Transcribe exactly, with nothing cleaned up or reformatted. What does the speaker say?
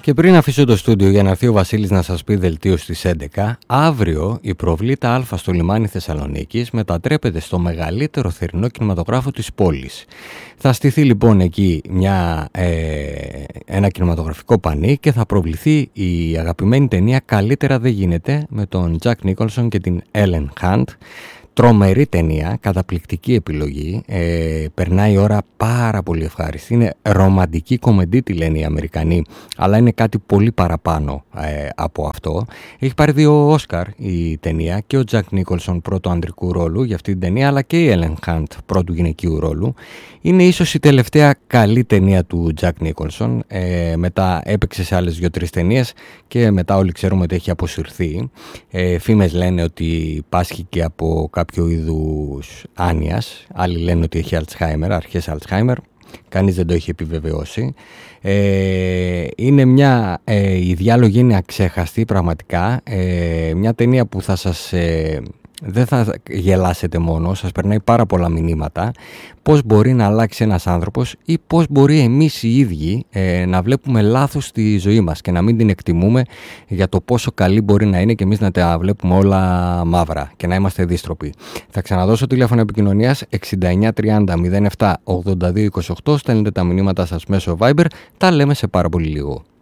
Και πριν αφήσω το στούντιο για να έρθει ο Βασίλης να σας πει δελτίο στις έντεκα, αύριο η Προβλήτα Α στο λιμάνι Θεσσαλονίκης μετατρέπεται στο μεγαλύτερο θερινό κινηματογράφο της πόλης. Θα στηθεί λοιπόν εκεί μια, ε, ένα κινηματογραφικό πανί και θα προβληθεί η αγαπημένη ταινία «Καλύτερα δεν γίνεται» με τον Τζακ Νίκολσον και την Έλεν Χαντ. Τρομερή ταινία, καταπληκτική επιλογή, ε, περνάει η ώρα πάρα πολύ ευχάριστη. Είναι ρομαντική κομμεντή, τη λένε οι Αμερικανοί, αλλά είναι κάτι πολύ παραπάνω ε, από αυτό. Έχει πάρει δύο Όσκαρ η ταινία, και ο Τζακ Νίκολσον πρώτου ανδρικού ρόλου για αυτή την ταινία, αλλά και η Έλεν Χαντ πρώτου γυναικείου ρόλου. Είναι ίσως η τελευταία καλή ταινία του Τζακ Νίκολσον. Ε, μετά έπαιξε σε άλλες δύο-τρεις ταινίες και μετά όλοι ξέρουμε ότι έχει αποσυρθεί. Ε, φήμες λένε ότι πάσχει και από κάποιο είδους άνοιας. Άλλοι λένε ότι έχει Αλτσχάιμερ, αρχές Αλτσχάιμερ. Κανείς δεν το έχει επιβεβαιώσει. Ε, είναι μια, ε, η διάλογη είναι αξέχαστη πραγματικά. Ε, μια ταινία που θα σας... Ε, δεν θα γελάσετε μόνο, σας περνάει πάρα πολλά μηνύματα. Πώς μπορεί να αλλάξει ένας άνθρωπος ή πώς μπορεί εμείς οι ίδιοι ε, να βλέπουμε λάθος στη ζωή μας και να μην την εκτιμούμε για το πόσο καλή μπορεί να είναι και εμείς να τα βλέπουμε όλα μαύρα και να είμαστε δίστροποι. Θα ξαναδώσω τηλέφωνο επικοινωνίας εξήντα εννιά τριάντα μηδέν επτά ογδόντα δύο είκοσι οκτώ. Στέλνετε τα μηνύματα σας μέσω Viber. Τα λέμε σε πάρα πολύ λίγο.